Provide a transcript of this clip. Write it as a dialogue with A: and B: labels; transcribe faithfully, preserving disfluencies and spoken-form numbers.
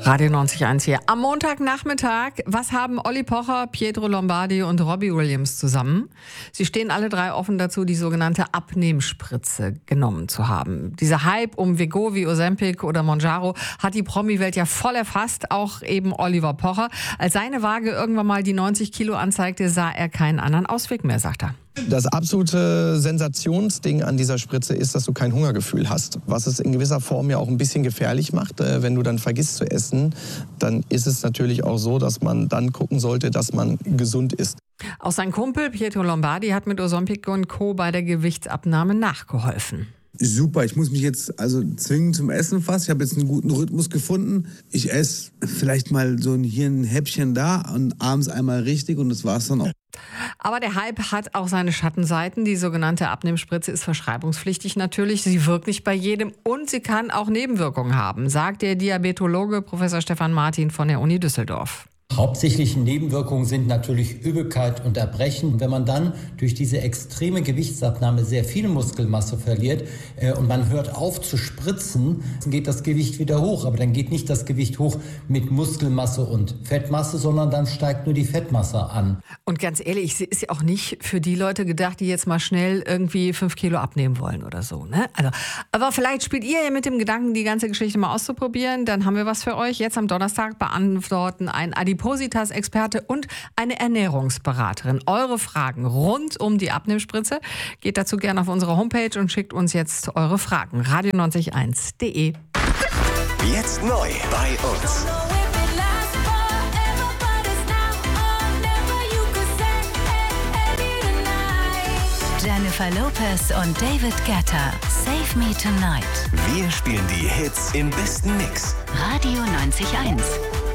A: Radio neunzig Komma eins hier. Am Montagnachmittag, was haben Olli Pocher, Pietro Lombardi und Robbie Williams zusammen? Sie stehen alle drei offen dazu, die sogenannte Abnehmspritze genommen zu haben. Dieser Hype um Wegovy, Ozempic oder Mounjaro hat die Promi-Welt ja voll erfasst, auch eben Oliver Pocher. Als seine Waage irgendwann mal die neunzig Kilo anzeigte, sah er keinen anderen Ausweg mehr, sagt er.
B: Das absolute Sensationsding an dieser Spritze ist, dass du kein Hungergefühl hast. Was es in gewisser Form ja auch ein bisschen gefährlich macht. Wenn du dann vergisst zu essen, dann ist es natürlich auch so, dass man dann gucken sollte, dass man gesund isst.
A: Auch sein Kumpel Pietro Lombardi hat mit Ozempic und Co. bei der Gewichtsabnahme nachgeholfen.
C: Super, ich muss mich jetzt also zwingen zum Essen fast. Ich habe jetzt einen guten Rhythmus gefunden. Ich esse vielleicht mal so hier ein Häppchen da und abends einmal richtig und das war's dann auch.
A: Aber der Hype hat auch seine Schattenseiten. Die sogenannte Abnehmspritze ist verschreibungspflichtig natürlich. Sie wirkt nicht bei jedem und sie kann auch Nebenwirkungen haben, sagt der Diabetologe Professor Stefan Martin von der Uni Düsseldorf.
D: Hauptsächliche Nebenwirkungen sind natürlich Übelkeit und Erbrechen. Und wenn man dann durch diese extreme Gewichtsabnahme sehr viel Muskelmasse verliert äh, und man hört auf zu spritzen, dann geht das Gewicht wieder hoch. Aber dann geht nicht das Gewicht hoch mit Muskelmasse und Fettmasse, sondern dann steigt nur die Fettmasse an.
A: Und ganz ehrlich, sie ist ja auch nicht für die Leute gedacht, die jetzt mal schnell irgendwie fünf Kilo abnehmen wollen oder so. Ne? Also, aber vielleicht spielt ihr ja mit dem Gedanken, die ganze Geschichte mal auszuprobieren. Dann haben wir was für euch. Jetzt am Donnerstag beantworten ein Adipositas-Experte und eine Ernährungsberaterin eure Fragen rund um die Abnehmspritze. Geht dazu gerne auf unsere Homepage und schickt uns jetzt eure Fragen. radio neunzig Komma eins punkt de.
E: Jetzt neu bei uns.
F: Jennifer Lopez und David Guetta. Save Me Tonight.
E: Wir spielen die Hits im besten Mix.
F: Radio neunzig Komma eins.